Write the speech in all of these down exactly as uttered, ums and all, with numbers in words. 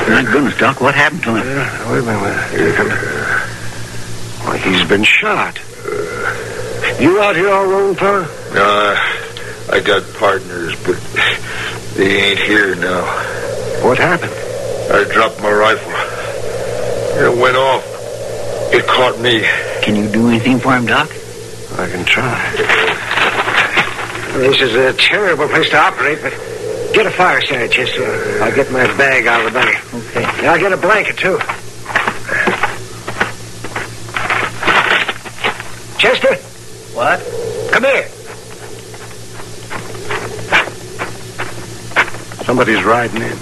My goodness, Doc, what happened to him? Uh, wait a minute. Here comes. Why, he's been shot. You out here all alone, fella? No, I got partners, but they ain't here now. What happened? I dropped my rifle. It went off. It caught me. Can you do anything for him, Doc? I can try. This is a terrible place to operate, but get a fire started, Chester. I'll get my bag out of the buggy. Okay. And I'll get a blanket, too. Chester? What? Come here. Somebody's riding in.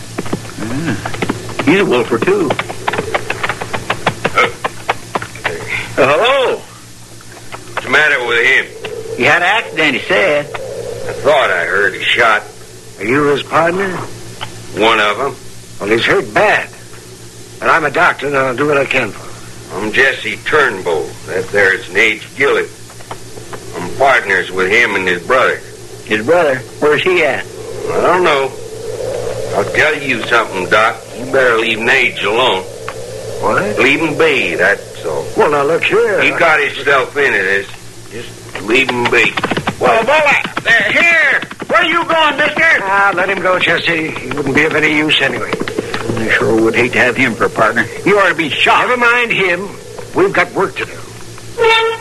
Mm. He's a wolfer, too. Uh, hello? What's the matter with him? He had an accident, he said. I thought I heard a shot. Are you his partner? One of them. Well, he's hurt bad. And I'm a doctor, and I'll do what I can for him. I'm Jesse Turnbull. That there's Nate Gillett. I'm partners with him and his brother. His brother? Where's he at? I don't know. I'll tell you something, Doc. You better leave Nate alone. What? Leave him be, that's all. Well, now, look here. He got himself into this. Just leave him be. Well, boy, they're here. Where are you going, mister? Ah, let him go, Jesse. He wouldn't be of any use anyway. I sure would hate to have him for a partner. He ought to be shot. Never mind him. We've got work to do.